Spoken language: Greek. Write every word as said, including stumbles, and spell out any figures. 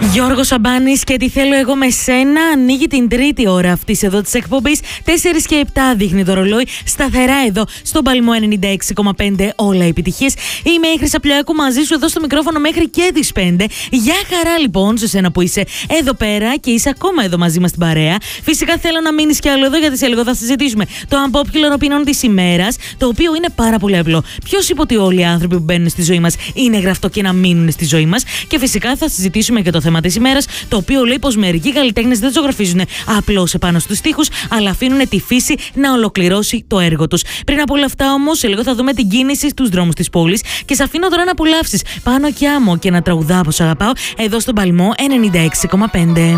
Γιώργος Σαμπάνης και τι θέλω εγώ με σένα ανοίγει την τρίτη ώρα αυτής εδώ της εκπομπής. τέσσερα και επτά δείχνει το ρολόι. Σταθερά εδώ στον Παλμό ενενήντα έξι κόμμα πέντε. Όλα επιτυχίες. Είμαι η Χρυσαπλιάκου μαζί σου εδώ στο μικρόφωνο μέχρι και τις πέντε. Γεια χαρά λοιπόν σε σένα που είσαι εδώ πέρα και είσαι ακόμα εδώ μαζί μας στην παρέα. Φυσικά θέλω να μείνεις κι άλλο εδώ γιατί σε λίγο θα συζητήσουμε το unpopular opinion της ημέρας, το οποίο είναι πάρα πολύ απλό. Ποιος είπε ότι όλοι οι άνθρωποι που μπαίνουν στη ζωή μας είναι γραφτό και να μείνουν στη ζωή μας? Και φυσικά θα συζητήσουμε και το θέμα της ημέρας, το οποίο λέει πως μερικοί καλλιτέχνες δεν ζωγραφίζουν απλώς επάνω στους στίχους, αλλά αφήνουν τη φύση να ολοκληρώσει το έργο τους. Πριν από όλα αυτά, όμως, σε λίγο θα δούμε την κίνηση στους δρόμους της πόλης και σε αφήνω τώρα να απολαύσεις Πάνω και Άμμο και ένα τραγουδά που σ' αγαπάω εδώ στον Παλμό ενενήντα έξι κόμμα πέντε.